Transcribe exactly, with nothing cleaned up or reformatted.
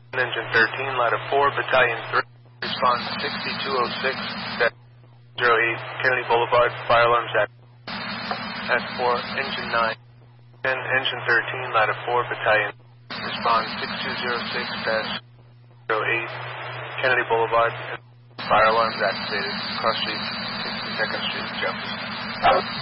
Engine thirteen, ladder four, battalion three, response sixty-two oh six, zero eight, Kennedy Boulevard, fire alarms at S four, engine nine, ten, engine thirteen, ladder four, battalion, response six two zero six, zero eight, Kennedy Boulevard, fire alarms activated, cross street, sixty-second Street, Jefferson.